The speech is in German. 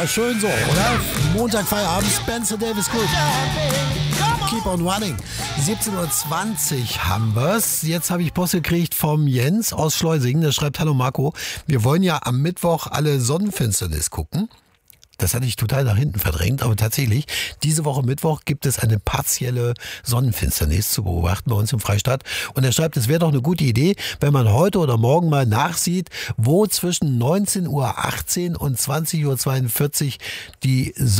Ja, schön so, oder? Montag Feierabend, Spencer Davis Group. Keep on running. 17.20 Uhr haben wir's. Jetzt habe ich Post gekriegt vom Jens aus Schleusingen. Der schreibt: Hallo Marco, wir wollen ja am Mittwoch alle Sonnenfinsternis gucken. Das hatte ich total nach hinten verdrängt, aber tatsächlich, diese Woche Mittwoch gibt es eine partielle Sonnenfinsternis zu beobachten bei uns im Freistaat. Und er schreibt, es wäre doch eine gute Idee, wenn man heute oder morgen mal nachsieht, wo zwischen 19.18 Uhr und 20.42 Uhr die